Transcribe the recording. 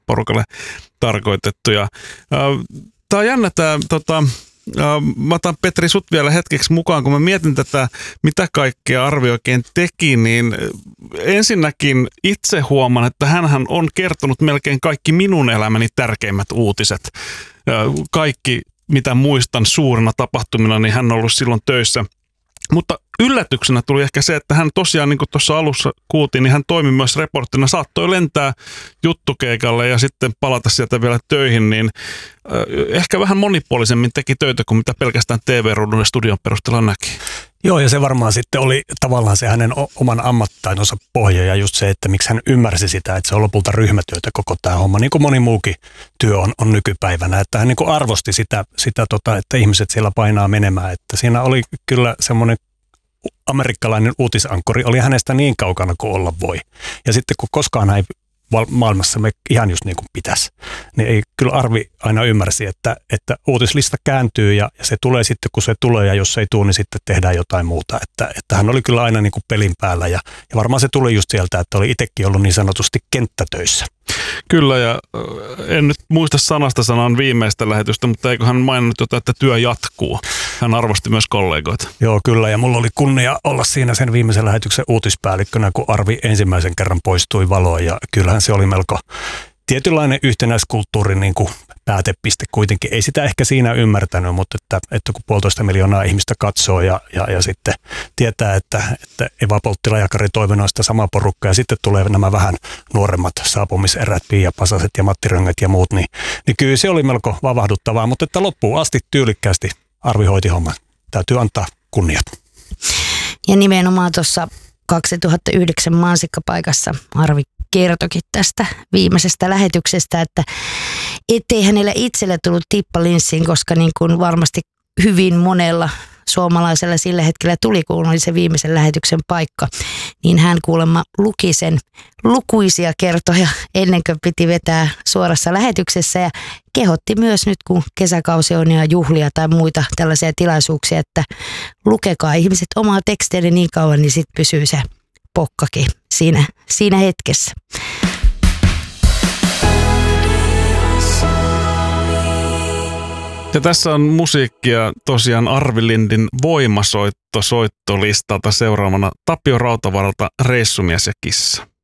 porukalle tarkoitettu. Tämä on jännä mä otan Petri sut vielä hetkeksi mukaan, kun mä mietin tätä, mitä kaikkea Arvi oikein teki, niin ensinnäkin itse huomaan, että hänhän on kertonut melkein kaikki minun elämäni tärkeimmät uutiset. Kaikki, mitä muistan suurina tapahtumina, niin hän on ollut silloin töissä. Mutta yllätyksenä tuli ehkä se, että hän tosiaan, niin kuin tuossa alussa kuultiin, niin hän toimi myös reporttina. Saattoi lentää juttukeikalle ja sitten palata sieltä vielä töihin, niin ehkä vähän monipuolisemmin teki töitä kuin mitä pelkästään TV-ruudun ja studion perusteella näki. Joo, ja se varmaan sitten oli tavallaan se hänen oman ammattitaitonsa pohja ja just se, että miksi hän ymmärsi sitä, että se on lopulta ryhmätyötä koko tämä homma, niin kuin moni muukin työ on nykypäivänä. Että hän niin kuin arvosti sitä että ihmiset siellä painaa menemään, että siinä oli kyllä semmoinen amerikkalainen uutisankkori, oli hänestä niin kaukana kuin olla voi. Ja sitten kun koskaan hän ei maailmassa me ihan just niin kuin pitäisi, niin ei kyllä Arvi aina ymmärsi, että uutislista kääntyy ja se tulee sitten kun se tulee ja jos se ei tule, niin sitten tehdään jotain muuta. Että hän oli kyllä aina niin kuin pelin päällä ja varmaan se tuli just sieltä, että oli itsekin ollut niin sanotusti kenttätöissä. Kyllä, ja en nyt muista sanasta sanan viimeistä lähetystä, mutta eikö hän maininnut jotain, että työ jatkuu. Hän arvosti myös kollegoita. Joo, kyllä, ja mulla oli kunnia olla siinä sen viimeisen lähetyksen uutispäällikkönä, kun Arvi ensimmäisen kerran poistui valoon, ja kyllähän se oli melko tietynlainen yhtenäiskulttuurin niin kuin päätepiste kuitenkin. Ei sitä ehkä siinä ymmärtänyt, mutta että kun 1,5 miljoonaa ihmistä katsoo ja sitten tietää, että Eva Polttila ja Kari Toivonen on sitä samaa porukkaa ja sitten tulee nämä vähän nuoremmat saapumiserät, Pia Pasaset ja Matti Röngät ja muut, niin kyllä se oli melko vavahduttavaa, mutta että loppuun asti tyylikkäästi Arvi hoiti homman. Täytyy antaa kunniat. Ja nimenomaan tuossa 2009 Mansikkapaikassa Arvi kertokin tästä viimeisestä lähetyksestä, että ettei hänellä itsellä tullut tippa linssiin, koska niin kuin varmasti hyvin monella suomalaisella sillä hetkellä tuli, kun oli se viimeisen lähetyksen paikka, niin hän kuulemma luki sen lukuisia kertoja ennen kuin piti vetää suorassa lähetyksessä ja kehotti myös nyt, kun kesäkausi on ja juhlia tai muita tällaisia tilaisuuksia, että lukekaa ihmiset omaa tekstiä niin kauan, niin sitten pysyy se pokkakin siinä hetkessä. Ja tässä on musiikkia tosiaan Arvi Lindin voimasoitto soittolistalta seuraavana Tapio Rautavaralta Reissumies ja kissa.